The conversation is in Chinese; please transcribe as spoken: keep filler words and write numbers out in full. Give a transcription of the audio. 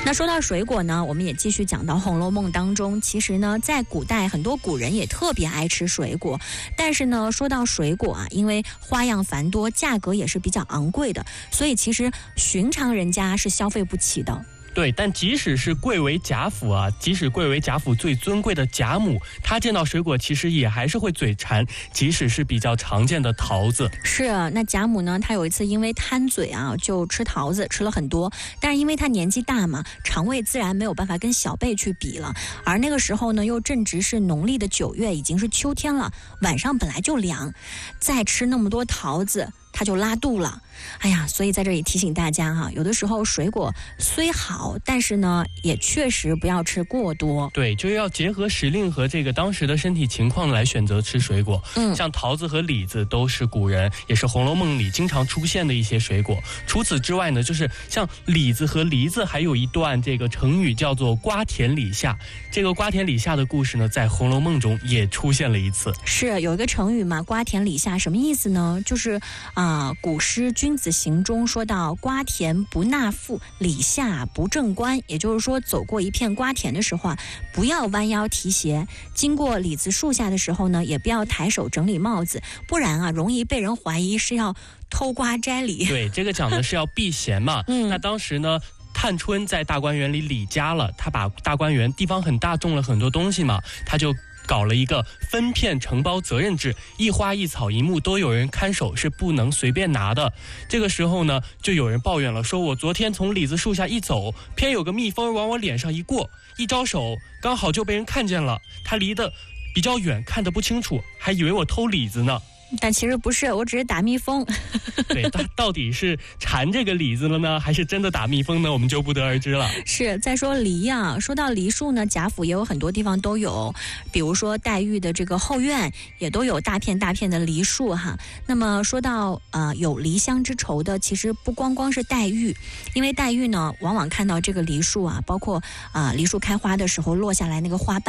那说到水果呢，我们也继续讲到《红楼梦》当中，其实呢，在古代很多古人也特别爱吃水果，但是呢，说到水果啊，因为花样繁多，价格也是比较昂贵的，所以其实寻常人家是消费不起的。 对，但即使是贵为贾府啊，即使贵为贾府最尊贵的贾母，她见到水果其实也还是会嘴馋，即使是比较常见的桃子。 是，那贾母呢，她有一次因为贪嘴啊，就吃桃子，吃了很多，但是因为她年纪大嘛，肠胃自然没有办法跟小辈去比了。而那个时候呢，又正值是农历的九月，已经是秋天了，晚上本来就凉，再吃那么多桃子，他就拉肚了。哎呀，所以在这里提醒大家哈、啊，有的时候水果虽好，但是呢，也确实不要吃过多。 对，就是要结合时令和这个当时的身体情况来选择吃水果。 嗯， 像桃子和李子都是古人，也是《红楼梦》里经常出现的一些水果。除此之外呢，就是像李子和梨子，还有一段这个成语叫做“瓜田李下”。这个瓜田李下的故事呢，在《红楼梦》中也出现了一次。 是有一个成语嘛，“瓜田李下”什么意思呢？就是啊、呃，古诗君子行中说到瓜田不纳妇，李下不正官，也就是说走过一片瓜田的时候啊，不要弯腰提鞋，经过李子树下的时候呢，也不要抬手整理帽子，不然啊容易被人怀疑是要偷瓜摘李。 对，这个讲的是要避嫌嘛。 嗯， 那当时呢，探春在大观园里理家了，她把大观园地方很大，种了很多东西嘛，她就搞了一个分片承包责任制，一花一草一木都有人看守，是不能随便拿的。这个时候呢，就有人抱怨了，说我昨天从李子树下一走，偏有个蜜蜂往我脸上一过，一招手刚好就被人看见了，他离得比较远，看得不清楚，还以为我偷李子呢。 但其实不是，我只是打蜜蜂。 对，他到底是馋这个李子了呢，还是真的打蜜蜂呢？我们就不得而知了。 是，再说梨啊，说到梨树呢，贾府也有很多地方都有，比如说黛玉的这个后院也都有大片大片的梨树哈。那么说到呃有梨香之愁的，其实不光光是黛玉，因为黛玉呢，往往看到这个梨树啊，包括啊、呃、梨树开花的时候落下来那个花瓣。